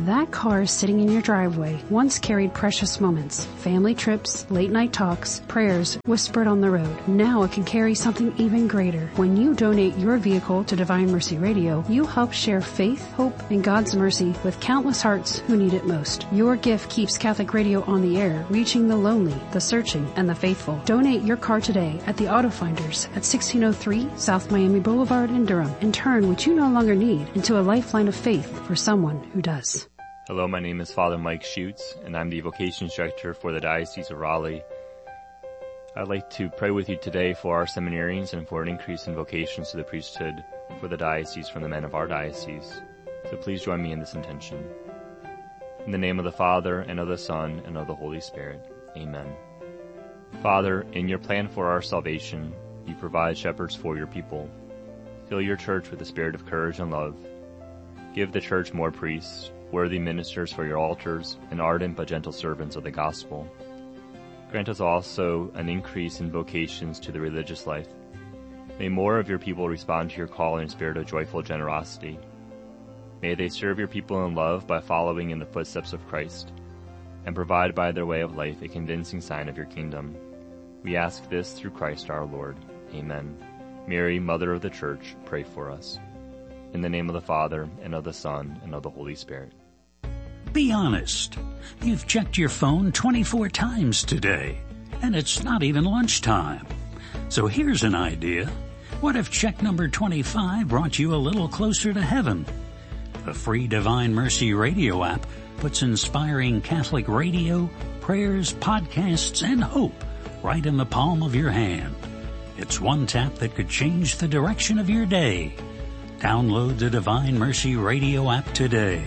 That car sitting in your driveway once carried precious moments, family trips, late night talks, prayers whispered on the road. Now it can carry something even greater. When you donate your vehicle to Divine Mercy Radio, you help share faith, hope, and God's mercy with countless hearts who need it most. Your gift keeps Catholic Radio on the air, reaching the lonely, the searching, and the faithful. Donate your car today at the Auto Finders at 1603 South Miami Boulevard in Durham, and turn what you no longer need into a lifeline of faith for someone who does. Hello, my name is Father Mike Schutz, and I'm the Vocations Director for the Diocese of Raleigh. I'd like to pray with you today for our seminarians and for an increase in vocations to the priesthood for the diocese from the men of our diocese. So please join me in this intention. In the name of the Father, and of the Son, and of the Holy Spirit. Amen. Father, in your plan for our salvation, you provide shepherds for your people. Fill your church with the spirit of courage and love. Give the church more priests, worthy ministers for your altars, and ardent but gentle servants of the gospel. Grant us also an increase in vocations to the religious life. May more of your people respond to your call in a spirit of joyful generosity. May they serve your people in love by following in the footsteps of Christ, and provide by their way of life a convincing sign of your kingdom. We ask this through Christ our Lord. Amen. Mary, Mother of the Church, pray for us. In the name of the Father, and of the Son, and of the Holy Spirit. Be honest. You've checked your phone 24 times today, and it's not even lunchtime. So here's an idea. What if check number 25 brought you a little closer to heaven? The free Divine Mercy Radio app puts inspiring Catholic radio, prayers, podcasts, and hope right in the palm of your hand. It's one tap that could change the direction of your day. Download the Divine Mercy Radio app today.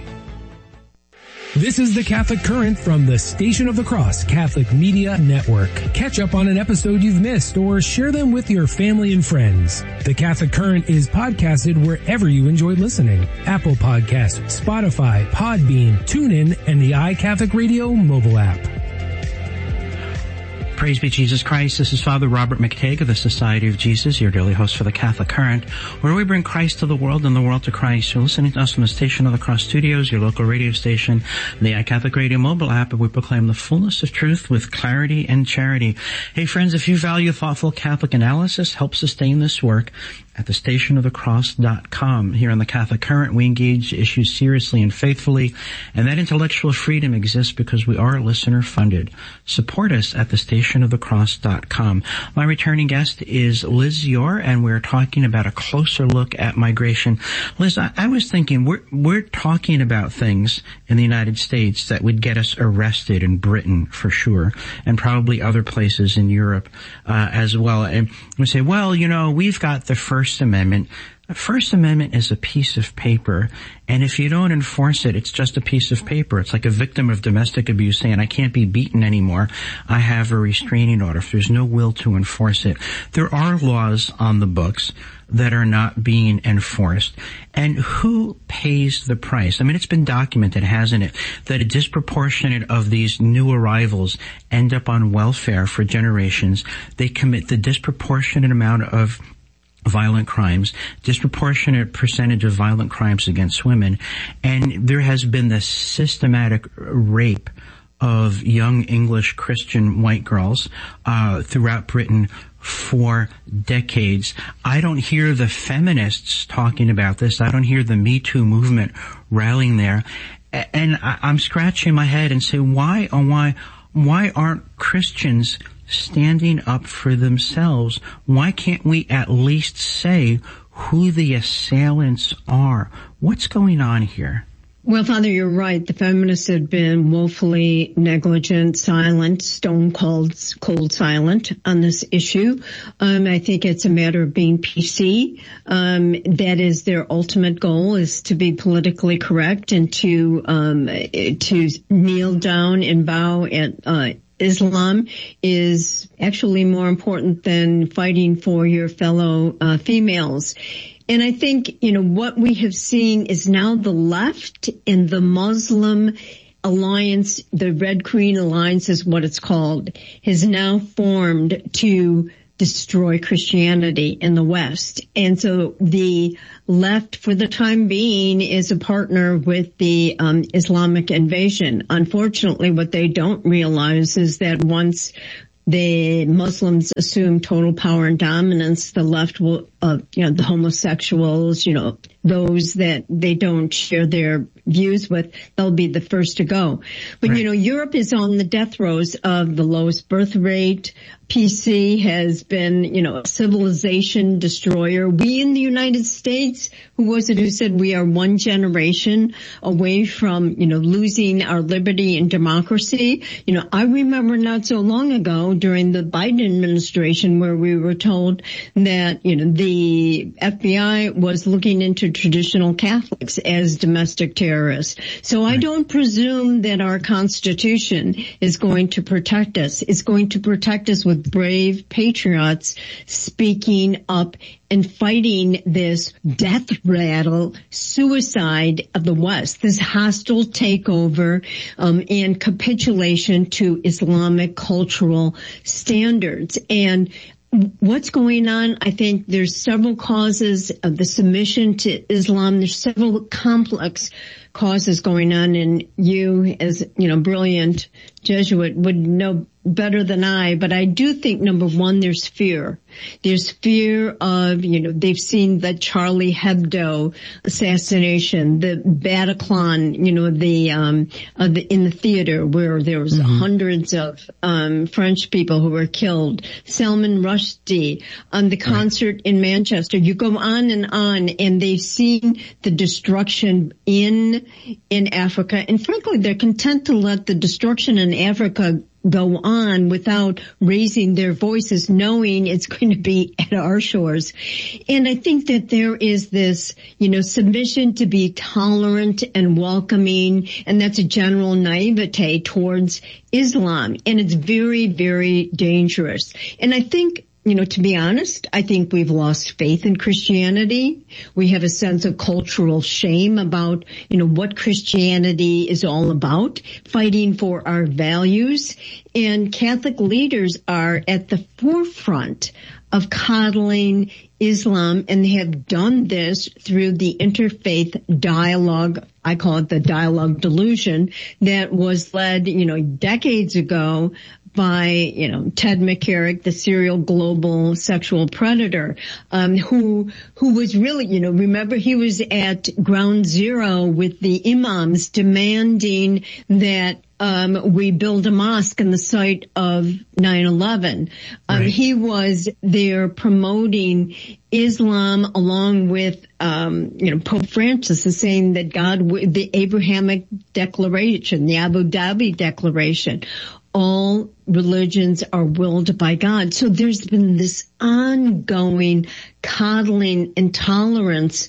This is the Catholic Current from the Station of the Cross Catholic Media Network. Catch up on an episode you've missed or share them with your family and friends. The Catholic Current is podcasted wherever you enjoy listening. Apple Podcasts, Spotify, Podbean, TuneIn, and the iCatholic Radio mobile app. Praise be Jesus Christ. This is Father Robert McTague of the Society of Jesus, your daily host for the Catholic Current, where we bring Christ to the world and the world to Christ. You're listening to us from the Station of the Cross Studios, your local radio station, the iCatholic Radio mobile app, and we proclaim the fullness of truth with clarity and charity. Hey friends, if you value thoughtful Catholic analysis, help sustain this work at thestationofthecross.com. Here on the Catholic Current, we engage issues seriously and faithfully, and that intellectual freedom exists because we are listener-funded. Support us at thestationofthecross.com. My returning guest is Liz Yore, and we're talking about a closer look at migration. Liz, I was thinking, we're talking about things in the United States that would get us arrested in Britain for sure, and probably other places in Europe as well. And we say, well, you know, we've got the First Amendment. The First Amendment is a piece of paper, and if you don't enforce it, it's just a piece of paper. It's like a victim of domestic abuse saying, I can't be beaten anymore. I have a restraining order. If there's no will to enforce it. There are laws on the books that are not being enforced. And who pays the price? I mean, it's been documented, hasn't it, that a disproportionate of these new arrivals end up on welfare for generations. They commit the disproportionate amount of violent crimes, disproportionate percentage of violent crimes against women, and there has been this systematic rape of young English Christian white girls throughout Britain for decades. I don't hear the feminists talking about this. I don't hear the Me Too movement rallying there. And I'm scratching my head and say, why aren't Christians standing up for themselves? Why can't we at least say who the assailants are? What's going on here? Well, Father, you're right. The feminists have been woefully negligent, silent, stone cold silent on this issue. I think it's a matter of being PC. That is their ultimate goal, is to be politically correct and to kneel down and bow at Islam is actually more important than fighting for your fellow females. And I think, what we have seen is now the left and the Muslim alliance, the Red Queen Alliance is what it's called, has now formed to destroy Christianity in the West. And so the left, for the time being, is a partner with the Islamic invasion. Unfortunately, what they don't realize is that once the Muslims assume total power and dominance, the left will, the homosexuals, those that they don't share their views with, they'll be the first to go. But, right. Europe is on the death rows of the lowest birth rate. PC has been, a civilization destroyer. We in the United States, who was it who said we are one generation away from, losing our liberty and democracy? I remember not so long ago during the Biden administration where we were told that, the FBI was looking into traditional Catholics as domestic terrorists. So right. I don't presume that our Constitution is going to protect us. It's going to protect us with brave patriots speaking up and fighting this death rattle, suicide of the West, this hostile takeover and capitulation to Islamic cultural standards. And what's going on, I think there's several causes of the submission to Islam. There's several complex causes going on, and you, as, brilliant Jesuit, would know better than I, but I do think, number one, there's fear. There's fear of, they've seen the Charlie Hebdo assassination, the Bataclan, in the theater where there was hundreds of French people who were killed, Salman Rushdie, the concert in Manchester. You go on, and they've seen the destruction in Africa, and frankly, they're content to let the destruction in Africa go on without raising their voices, knowing it's going to be at our shores. And I think that there is this, submission to be tolerant and welcoming, and that's a general naivete towards Islam. And it's very, very dangerous. And I think, to be honest, I think we've lost faith in Christianity. We have a sense of cultural shame about, what Christianity is all about, fighting for our values. And Catholic leaders are at the forefront of coddling Islam, and they have done this through the interfaith dialogue. I call it the dialogue delusion that was led, decades ago by, Ted McCarrick, the serial global sexual predator, who was really, remember he was at ground zero with the imams demanding that we build a mosque in the site of 9/11. Right. He was there promoting Islam along with, Pope Francis is saying that the Abrahamic Declaration, the Abu Dhabi Declaration, all religions are willed by God. So there's been this ongoing coddling intolerance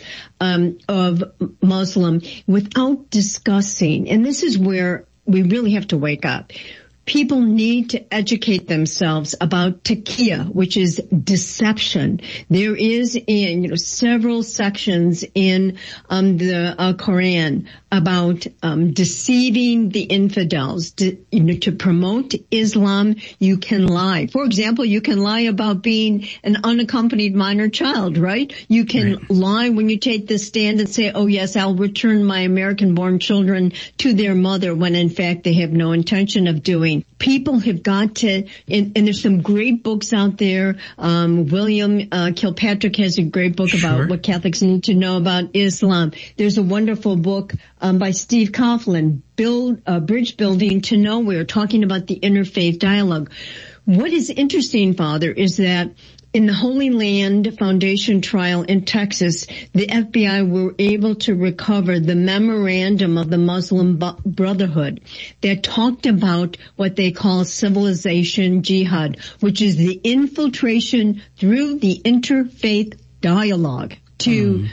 of Muslim without discussing. And this is where we really have to wake up. People need to educate themselves about taqiyya, which is deception. There is several sections in the Quran about deceiving the infidels. To promote Islam, you can lie. For example, you can lie about being an unaccompanied minor child, right? You can lie when you take the stand and say, oh yes, I'll return my American-born children to their mother, when in fact they have no intention of doing. People have got to, and there's some great books out there. William Kilpatrick has a great book about what Catholics need to know about Islam. There's a wonderful book by Steve Coughlin, Bridge Building to Nowhere, talking about the interfaith dialogue. What is interesting, Father, is that in the Holy Land Foundation trial in Texas, the FBI were able to recover the memorandum of the Muslim Brotherhood that talked about what they call civilization jihad, which is the infiltration through the interfaith dialogue to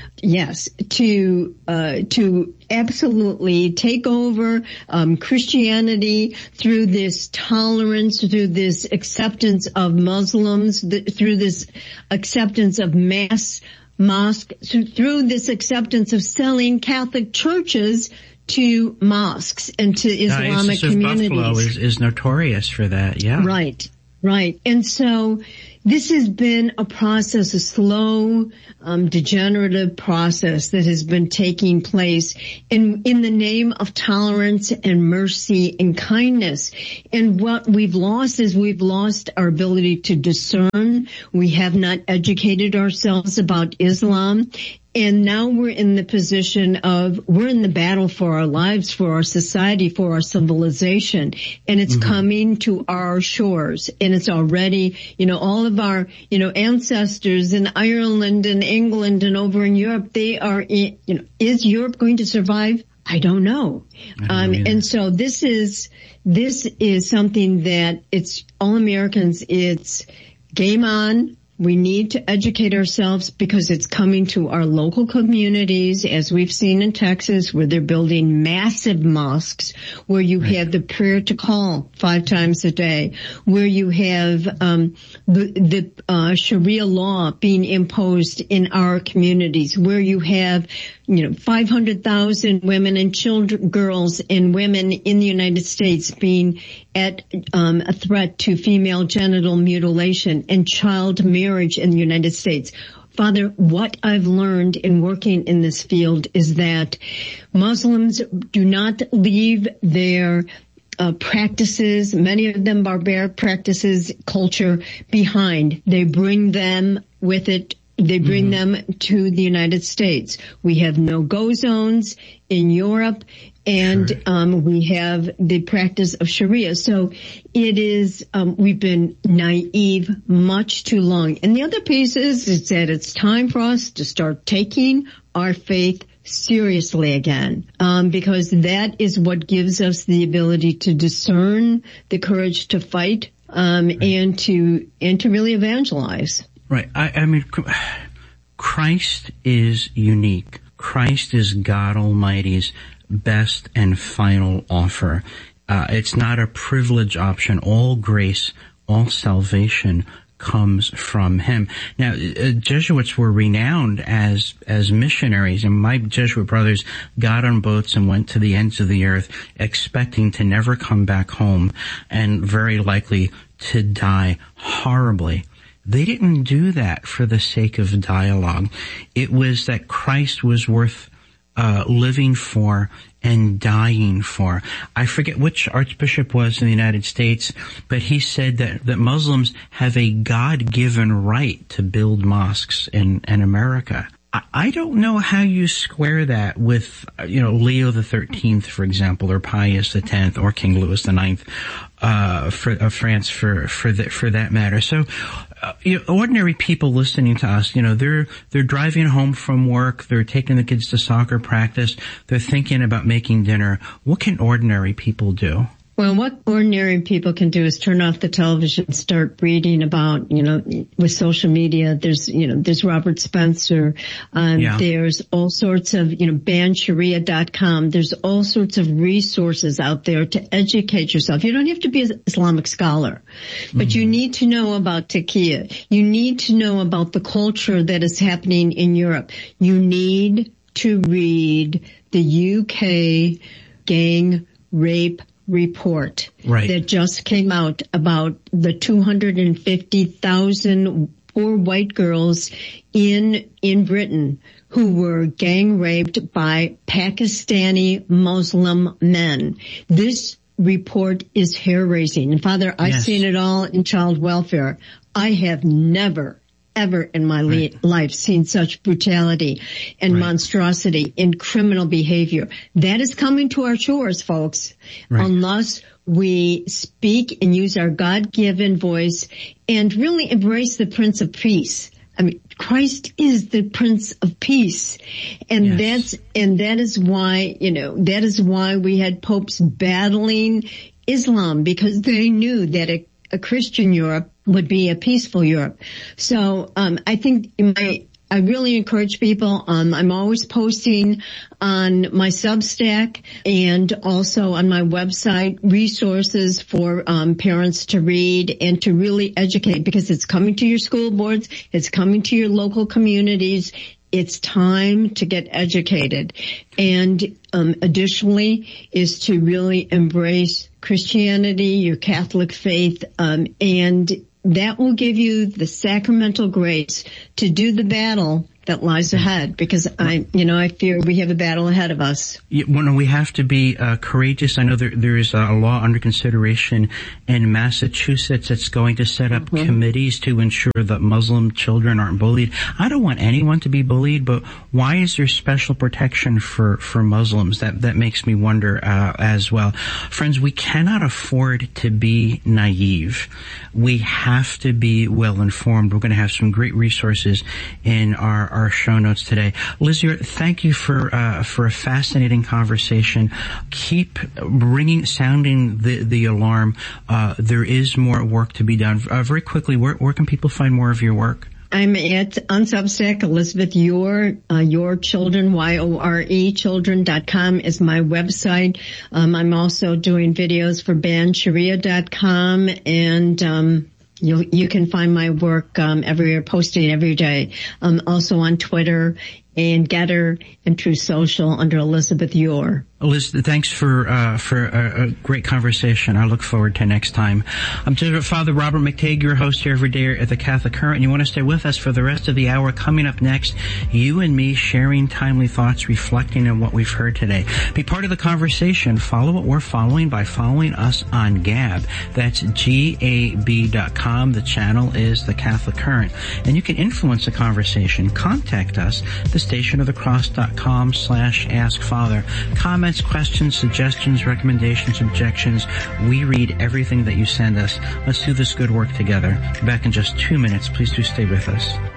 absolutely take over Christianity through this tolerance, through this acceptance of Muslims, through this acceptance of mass mosque, through this acceptance of selling Catholic churches to mosques and to Islamic communities. Buffalo is notorious for that, yeah. Right. And so, This has been a process, a slow, degenerative process that has been taking place in the name of tolerance and mercy and kindness. And what we've lost is we've lost our ability to discern. We have not educated ourselves about Islam. And now we're in the position of, we're in the battle for our lives, for our society, for our civilization. And it's coming to our shores. And it's already, all of our, ancestors in Ireland and England and over in Europe, they are in, is Europe going to survive? I don't know. And so this is something that it's all Americans. It's game on. We need to educate ourselves because it's coming to our local communities, as we've seen in Texas, where they're building massive mosques, where you have the prayer to call 5 times a day, where you have the Sharia law being imposed in our communities, where you have 500,000 women and children, girls and women in the United States being at a threat to female genital mutilation and child marriage in the United States. Father, what I've learned in working in this field is that Muslims do not leave their practices, many of them barbaric practices, culture behind. They bring them with it. They bring them to the United States. We have no-go zones in Europe, and we have the practice of Sharia. So it is, we've been naive much too long. And the other piece is that it's time for us to start taking our faith seriously again, because that is what gives us the ability to discern, the courage to fight, and to really evangelize. Right. I mean, Christ is unique. Christ is God Almighty's best and final offer. It's not a privilege option. All grace, all salvation comes from Him. Now, Jesuits were renowned as missionaries, and my Jesuit brothers got on boats and went to the ends of the earth, expecting to never come back home, and very likely to die horribly. They didn't do that for the sake of dialogue. It was that Christ was worth living for and dying for. I forget which archbishop was in the United States, but he said that Muslims have a God-given right to build mosques in America. I don't know how you square that with, Leo the 13th, for example, or Pius the 10th, or King Louis the 9th, of France for that matter. So, ordinary people listening to us, they're driving home from work, they're taking the kids to soccer practice, they're thinking about making dinner. What can ordinary people do? Well, what ordinary people can do is turn off the television, start reading about, with social media. There's Robert Spencer. There's all sorts of, bansharia.com. There's all sorts of resources out there to educate yourself. You don't have to be an Islamic scholar, but you need to know about taqiyya. You need to know about the culture that is happening in Europe. You need to read the UK gang rape report that just came out about the 250,000 poor white girls in Britain who were gang raped by Pakistani Muslim men. This report is hair-raising. And Father, I've seen it all in child welfare. I have never ever in my life seen such brutality and monstrosity in criminal behavior. That is coming to our shores, folks, unless we speak and use our God-given voice and really embrace the Prince of Peace. I mean, Christ is the Prince of Peace. And that is why we had popes battling Islam, because they knew that a Christian Europe would be a peaceful Europe. So, I think I really encourage people. I'm always posting on my Substack and also on my website resources for parents to read and to really educate, because it's coming to your school boards. It's coming to your local communities. It's time to get educated. And additionally is to really embrace Christianity, your Catholic faith, and that will give you the sacramental grace to do the battle that lies ahead, because I fear we have a battle ahead of us. We have to be courageous. I know there is a law under consideration in Massachusetts that's going to set up committees to ensure that Muslim children aren't bullied. I don't want anyone to be bullied, but why is there special protection for Muslims? That makes me wonder as well. Friends, we cannot afford to be naive. We have to be well informed. We're going to have some great resources in our show notes today. Liz, thank you for a fascinating conversation. Keep sounding the alarm. There is more work to be done. Very quickly, where can people find more of your work? I'm at on Substack, Elizabeth Your Children, YORE, children.com is my website. I'm also doing videos for bansharia.com, and you can find my work everywhere, posting every day. Also on Twitter and Getter and True Social under Elizabeth Your. Liz, thanks for a great conversation. I look forward to next time. I'm Father Robert McTague, your host here every day at the Catholic Current, and you want to stay with us for the rest of the hour. Coming up next, you and me sharing timely thoughts, reflecting on what we've heard today. Be part of the conversation. Follow what we're following by following us on Gab. That's GAB.com. The channel is the Catholic Current. And you can influence the conversation. Contact us, thestationofthecross.com/askfather. Comments, questions, suggestions, recommendations, objections. We read everything that you send us. Let's do this good work together. Back in just 2 minutes. Please do stay with us.